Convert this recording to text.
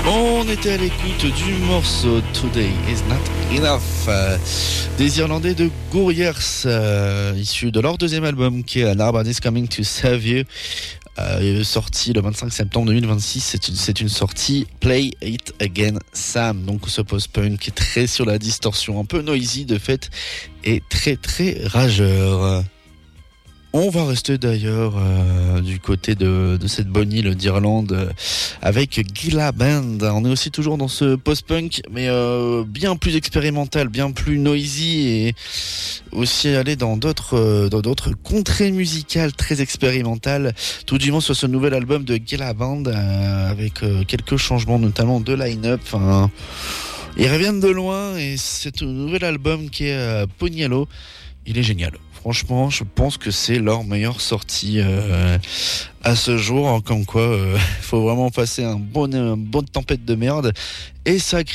On était à l'écoute du morceau Today is Not Enough des Irlandais de Gouriers, issu de leur deuxième album qui est Nobody's Coming to Save You, sorti le 25 septembre 2026. C'est une sortie Play It Again Sam, donc ce post-punk est très sur la distorsion, un peu noisy de fait et très très rageur. On va rester d'ailleurs du côté de cette bonne île d'Irlande avec Gila Band. On est aussi toujours dans ce post-punk, mais bien plus expérimental, bien plus noisy, et aussi aller dans d'autres contrées musicales très expérimentales, tout du moins sur ce nouvel album de Gila Band, avec quelques changements notamment de line-up. Enfin, ils reviennent de loin, et c'est un nouvel album qui est Ponyalo. Il est génial. Franchement, je pense que c'est leur meilleure sortie à ce jour. Comme quoi, faut vraiment passer une bonne tempête de merde. Et ça